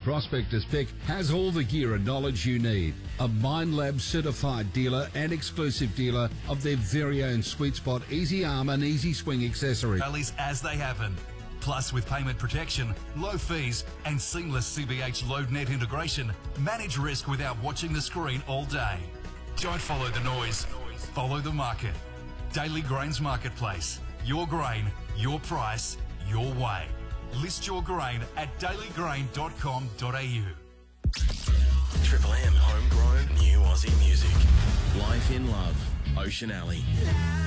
Prospectors Pick has all the gear and knowledge you need. A Minelab certified dealer and exclusive dealer of their very own Sweet Spot Easy Arm and Easy Swing accessories. Rallies as they happen. Plus, with payment protection, low fees and seamless CBH LoadNet integration, manage risk without watching the screen all day. Don't follow the noise, follow the market. Daily Grains Marketplace. Your grain, your price, your way. List your grain at dailygrain.com.au. Triple M homegrown new Aussie music. Life in Love, Ocean Alley.